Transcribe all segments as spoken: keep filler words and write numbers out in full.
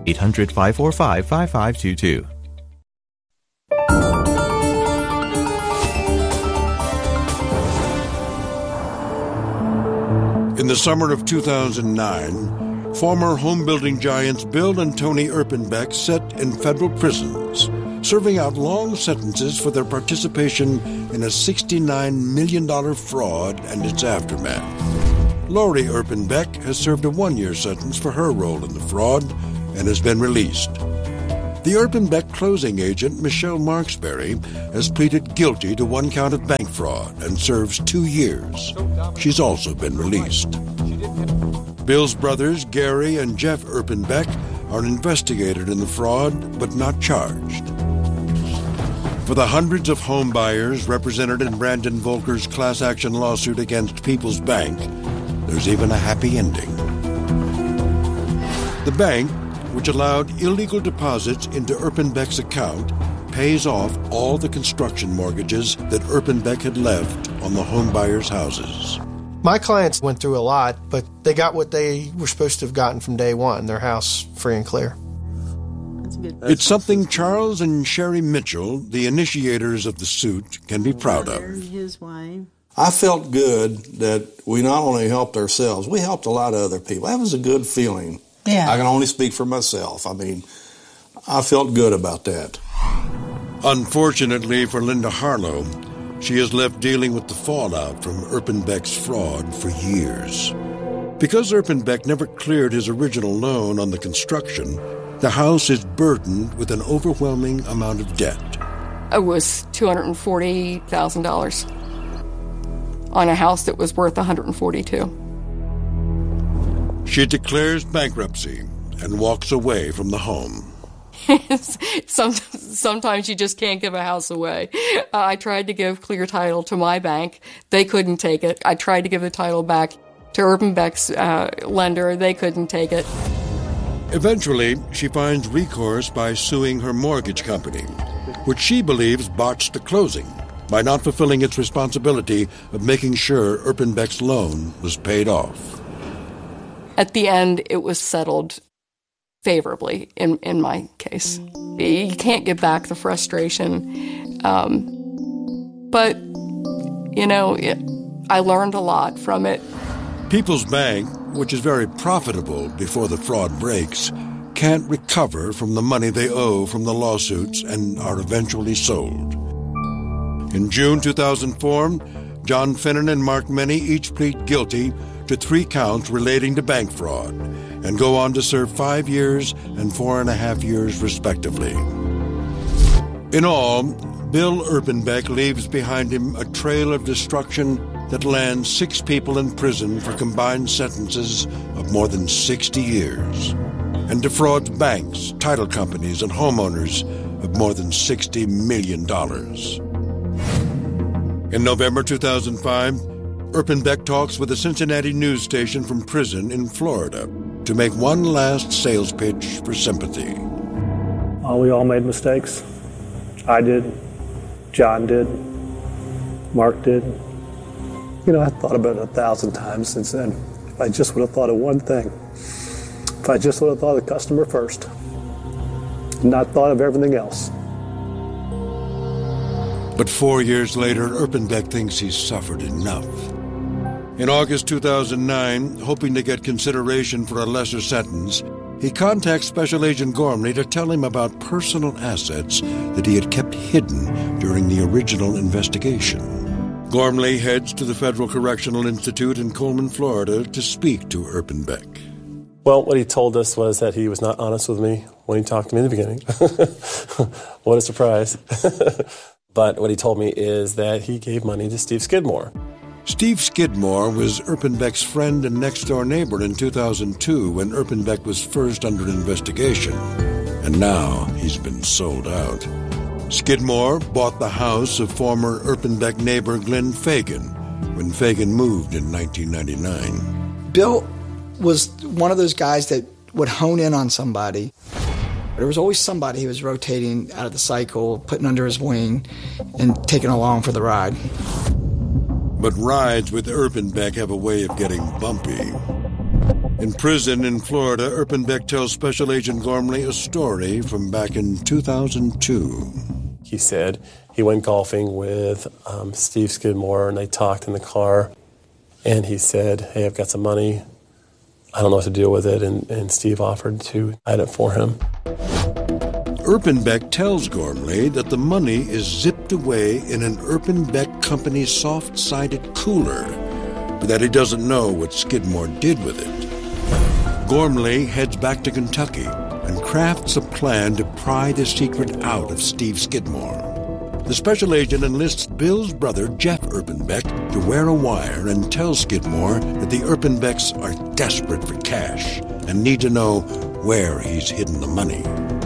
eight hundred, five four five, five five two two. In the summer of two thousand nine, former home-building giants Bill and Tony Erpenbeck sat in federal prisons, serving out long sentences for their participation in a sixty-nine million dollars fraud and its aftermath. Lori Erpenbeck has served a one-year sentence for her role in the fraud and has been released. The Erpenbeck closing agent, Michelle Marksberry, has pleaded guilty to one count of bank fraud and serves two years. She's also been released. Bill's brothers, Gary and Jeff Erpenbeck, are investigated in the fraud but not charged. For the hundreds of home buyers represented in Brandon Volker's class action lawsuit against People's Bank, there's even a happy ending. The bank, which allowed illegal deposits into Erpenbeck's account, pays off all the construction mortgages that Erpenbeck had left on the home buyers' houses. My clients went through a lot, but they got what they were supposed to have gotten from day one, their house free and clear. It's something Charles and Sherry Mitchell, the initiators of the suit, can be proud of. His wife. I felt good that we not only helped ourselves, we helped a lot of other people. That was a good feeling. Yeah. I can only speak for myself. I mean, I felt good about that. Unfortunately for Linda Harlow, she is left dealing with the fallout from Erpenbeck's fraud for years. Because Erpenbeck never cleared his original loan on the construction, the house is burdened with an overwhelming amount of debt. It was two hundred forty thousand dollars on a house that was worth one hundred forty-two thousand dollars. She declares bankruptcy and walks away from the home. Some, sometimes you just can't give a house away. Uh, I tried to give clear title to my bank. They couldn't take it. I tried to give the title back to Erpenbeck's uh, lender. They couldn't take it. Eventually, she finds recourse by suing her mortgage company, which she believes botched the closing by not fulfilling its responsibility of making sure Erpenbeck's loan was paid off. At the end, it was settled favorably in, in my case. You can't get back the frustration. Um, but, you know, it, I learned a lot from it. People's Bank, which is very profitable before the fraud breaks, can't recover from the money they owe from the lawsuits and are eventually sold. In June two thousand four, John Finnan and Mark Menney each plead guilty to three counts relating to bank fraud and go on to serve five years and four and a half years respectively. In all, Bill Erpenbeck leaves behind him a trail of destruction that lands six people in prison for combined sentences of more than sixty years and defrauds banks, title companies, and homeowners of more than sixty million dollars. In November two thousand five, Erpenbeck talks with a Cincinnati news station from prison in Florida to make one last sales pitch for sympathy. Uh, we all made mistakes. I did. John did. Mark did. You know, I thought about it a thousand times since then. If I just would have thought of one thing. If I just would have thought of the customer first. And not thought of everything else. But four years later, Erpenbeck thinks he's suffered enough. In August two thousand nine, hoping to get consideration for a lesser sentence, he contacts Special Agent Gormley to tell him about personal assets that he had kept hidden during the original investigation. Gormley heads to the Federal Correctional Institute in Coleman, Florida, to speak to Erpenbeck. Well, what he told us was that he was not honest with me when he talked to me in the beginning. What a surprise. But what he told me is that he gave money to Steve Skidmore. Steve Skidmore was Erpenbeck's friend and next-door neighbor in two thousand two when Erpenbeck was first under investigation. And now he's been sold out. Skidmore bought the house of former Erpenbeck neighbor Glenn Fagan when Fagan moved in nineteen ninety-nine. Bill was one of those guys that would hone in on somebody. There was always somebody he was rotating out of the cycle, putting under his wing, and taking along for the ride. But rides with Erpenbeck have a way of getting bumpy. In prison in Florida, Erpenbeck tells Special Agent Gormley a story from back in two thousand two. He said he went golfing with um, Steve Skidmore, and they talked in the car. And he said, hey, I've got some money. I don't know what to do with it. And, and Steve offered to hide it for him. Erpenbeck tells Gormley that the money is zipped away in an Erpenbeck Company soft-sided cooler, but that he doesn't know what Skidmore did with it. Gormley heads back to Kentucky and crafts a plan to pry the secret out of Steve Skidmore. The special agent enlists Bill's brother, Jeff Erpenbeck, to wear a wire and tell Skidmore that the Erpenbecks are desperate for cash and need to know where he's hidden the money.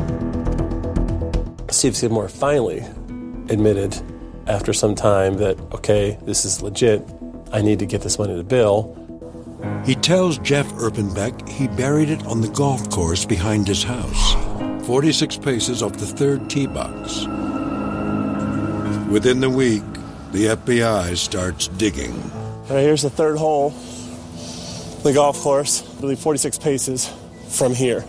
Steve Skidmore finally admitted after some time that, okay, this is legit. I need to get this money to Bill. He tells Jeff Erpenbeck he buried it on the golf course behind his house, forty-six paces off the third tee box. Within the week, the F B I starts digging. All right, here's the third hole, the golf course, I believe forty-six paces from here.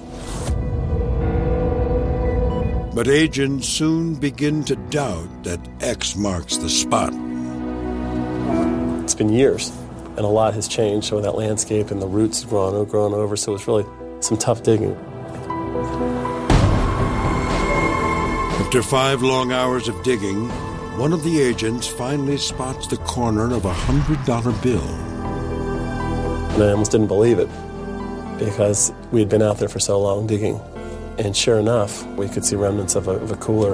But agents soon begin to doubt that X marks the spot. It's been years, and a lot has changed. So that landscape and the roots have grown, grown over, so it's really some tough digging. After five long hours of digging, one of the agents finally spots the corner of a hundred dollar bill. And I almost didn't believe it, because we had been out there for so long digging. And sure enough, we could see remnants of a, of a cooler.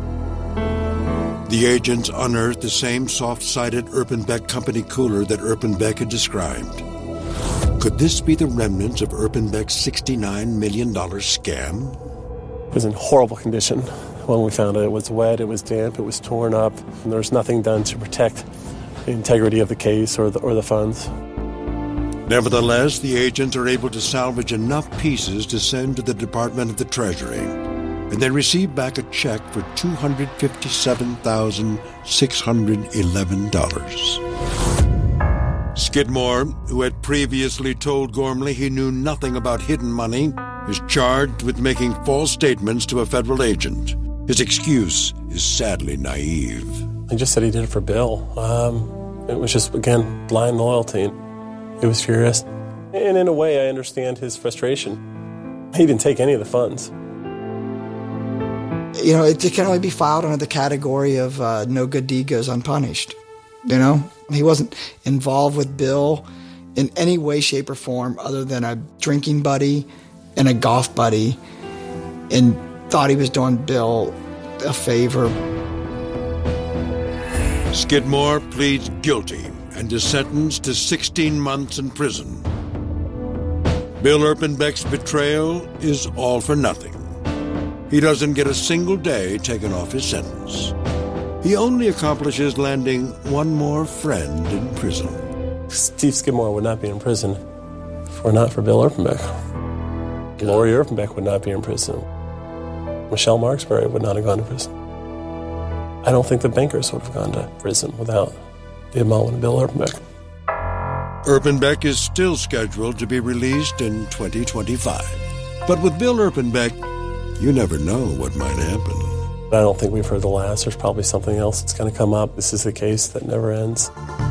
The agents unearthed the same soft-sided Erpenbeck Company cooler that Erpenbeck had described. Could this be the remnants of Erpenbeck's sixty-nine million dollars scam? It was in horrible condition when we found it. It was wet, it was damp, it was torn up, and there was nothing done to protect the integrity of the case or the, or the funds. Nevertheless, the agents are able to salvage enough pieces to send to the Department of the Treasury, and they receive back a check for two hundred fifty-seven thousand six hundred eleven dollars. Skidmore, who had previously told Gormley he knew nothing about hidden money, is charged with making false statements to a federal agent. His excuse is sadly naive. He just said he did it for Bill. Um, it was just, again, blind loyalty. He was furious. And in a way, I understand his frustration. He didn't take any of the funds. You know, it, it can only be filed under the category of uh, no good deed goes unpunished. You know, he wasn't involved with Bill in any way, shape, or form other than a drinking buddy and a golf buddy, and thought he was doing Bill a favor. Skidmore pleads guilty and is sentenced to sixteen months in prison. Bill Erpenbeck's betrayal is all for nothing. He doesn't get a single day taken off his sentence. He only accomplishes landing one more friend in prison. Steve Skidmore would not be in prison if it were not for Bill Erpenbeck. Lori Erpenbeck would not be in prison. Michelle Marksbury would not have gone to prison. I don't think the bankers would have gone to prison without the involvement of Bill Erpenbeck. Erpenbeck is still scheduled to be released in twenty twenty-five. But with Bill Erpenbeck, you never know what might happen. I don't think we've heard the last. There's probably something else that's going to come up. This is a case that never ends.